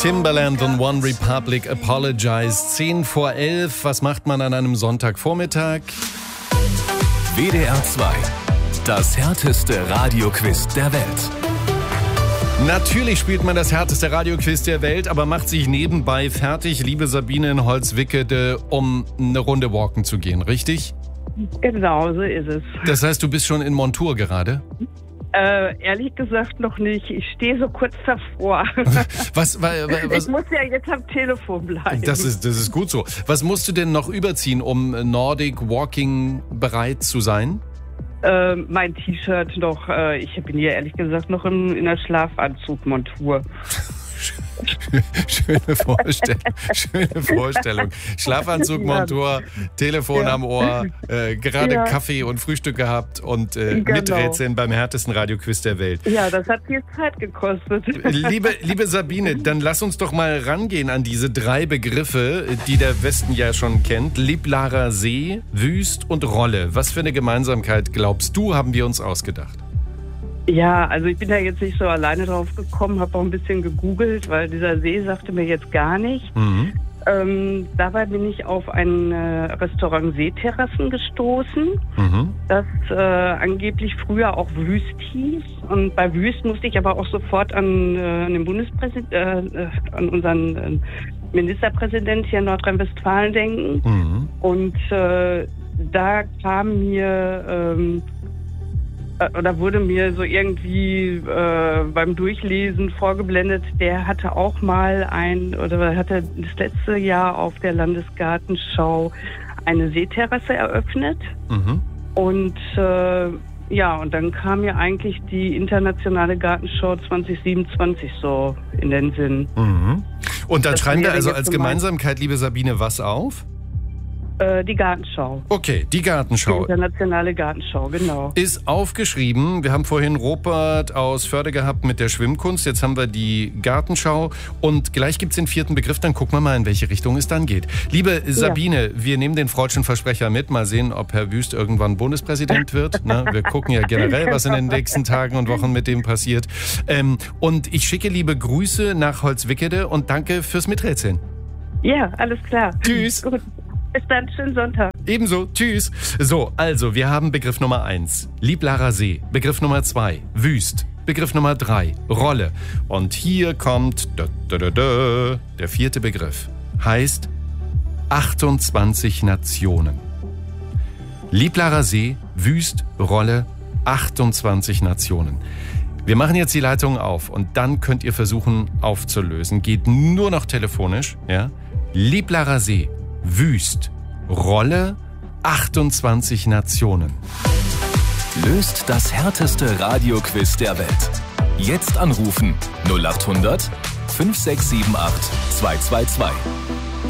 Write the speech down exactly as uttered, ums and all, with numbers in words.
Timbaland und One Republic, Apologize. zehn vor elf. Was macht man an einem Sonntagvormittag? W D R zwei. Das härteste Radioquiz der Welt. Natürlich spielt man das härteste Radioquiz der Welt, aber macht sich nebenbei fertig, liebe Sabine in Holzwickede, um eine Runde walken zu gehen, richtig? Genau, so ist es. Das heißt, du bist schon in Montur gerade? Äh, ehrlich gesagt noch nicht. Ich stehe so kurz davor. Was, was, was, ich muss ja jetzt am Telefon bleiben. Das ist, das ist gut so. Was musst du denn noch überziehen, um Nordic Walking bereit zu sein? Äh, mein T-Shirt noch. Äh, ich bin hier ehrlich gesagt noch in, in der Schlafanzugmontur. Schöne Vorstellung. Schöne Vorstellung. Schlafanzug, Montur, Telefon ja. am Ohr, äh, gerade ja. Kaffee und Frühstück gehabt und äh, genau. miträtseln beim härtesten Radioquiz der Welt. Ja, das hat viel Zeit gekostet. Liebe, liebe Sabine, dann lass uns doch mal rangehen an diese drei Begriffe, die der Westen ja schon kennt. Liblarer See, Wüst und Rolle. Was für eine Gemeinsamkeit, glaubst du, haben wir uns ausgedacht? Ja, also ich bin da jetzt nicht so alleine drauf gekommen, habe auch ein bisschen gegoogelt, weil dieser See sagte mir jetzt gar nicht. Mhm. Ähm, dabei bin ich auf ein äh, Restaurant Seeterrassen gestoßen, mhm. das äh, angeblich früher auch Wüst hieß. Und bei Wüst musste ich aber auch sofort an, äh, an den Bundespräsident, äh, an unseren äh, Ministerpräsident hier in Nordrhein-Westfalen denken. Mhm. Und äh, da kam mir... Ähm, oder wurde mir so irgendwie äh, beim Durchlesen vorgeblendet, der hatte auch mal ein, oder hatte das letzte Jahr auf der Landesgartenschau eine Seeterrasse eröffnet. Mhm. Und äh, ja, und dann kam mir eigentlich die internationale Gartenschau zwanzig siebenundzwanzig so in den Sinn. Mhm. Und dann das schreiben wir also als Gemeinsamkeit, liebe Sabine, was auf? Die Gartenschau. Okay, die Gartenschau. Die internationale Gartenschau, genau. Ist aufgeschrieben. Wir haben vorhin Robert aus Förde gehabt mit der Schwimmkunst. Jetzt haben wir die Gartenschau. Und gleich gibt es den vierten Begriff. Dann gucken wir mal, in welche Richtung es dann geht. Liebe Sabine, ja. wir nehmen den freudschen Versprecher mit. Mal sehen, ob Herr Wüst irgendwann Bundespräsident wird. Na, wir gucken ja generell, was in den nächsten Tagen und Wochen mit dem passiert. Ähm, und ich schicke liebe Grüße nach Holzwickede und danke fürs Miträtseln. Ja, alles klar. Tschüss. Gut. Bis dann, schönen Sonntag. Ebenso, tschüss. So, also, wir haben Begriff Nummer eins, Liblarer See. Begriff Nummer zwei, Wüst. Begriff Nummer drei, Rolle. Und hier kommt da, da, da, da, der vierte Begriff. Heißt achtundzwanzig Nationen. Liblarer See, Wüst, Rolle, achtundzwanzig Nationen. Wir machen jetzt die Leitung auf und dann könnt ihr versuchen aufzulösen. Geht nur noch telefonisch, ja? Liblarer See, Wüst, Rolle, achtundzwanzig Nationen. Löst das härteste Radioquiz der Welt. Jetzt anrufen null acht hundert fünf sechs sieben acht zwei zwei zwei.